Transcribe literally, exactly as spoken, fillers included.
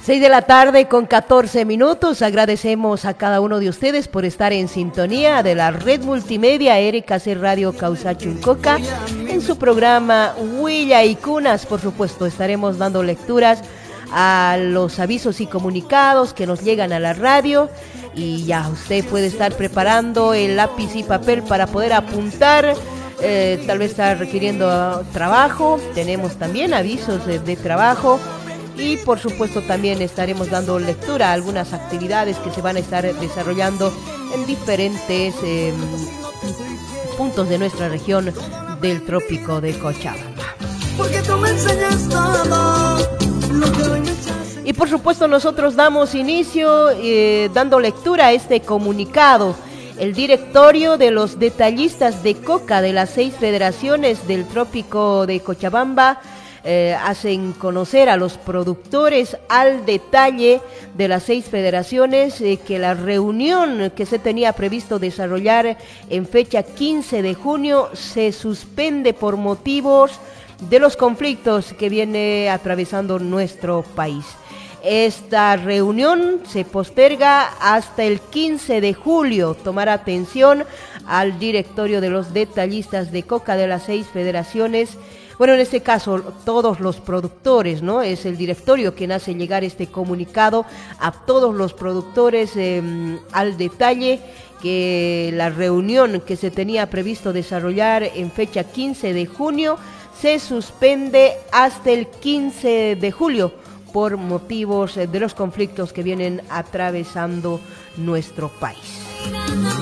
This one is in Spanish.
Seis de la tarde con catorce minutos. Agradecemos a cada uno de ustedes por estar en sintonía de la red multimedia R K C Radio Causachuncoca en su programa Huilla y Cunas. Por supuesto, estaremos dando lecturas a los avisos y comunicados que nos llegan a la radio, y ya usted puede estar preparando el lápiz y papel para poder apuntar. Eh, tal vez está requiriendo trabajo. Tenemos también avisos de, de trabajo. Y por supuesto también estaremos dando lectura a algunas actividades que se van a estar desarrollando en diferentes eh, puntos de nuestra región del trópico de Cochabamba. Porque tú me enseñas todo lo que hoy me echas. Y por supuesto nosotros damos inicio eh, dando lectura a este comunicado. El directorio de los detallistas de coca de las seis federaciones del trópico de Cochabamba Eh, hacen conocer a los productores al detalle de las seis federaciones eh, que la reunión que se tenía previsto desarrollar en fecha quince de junio se suspende por motivos de los conflictos que viene atravesando nuestro país. Esta reunión se posterga hasta el quince de julio. Tomar atención al directorio de los detallistas de coca de las seis federaciones. Bueno, en este caso, todos los productores, ¿no? Es el directorio quien hace llegar este comunicado a todos los productores eh, al detalle que la reunión que se tenía previsto desarrollar en fecha quince de junio se suspende hasta el quince de julio por motivos de los conflictos que vienen atravesando nuestro país.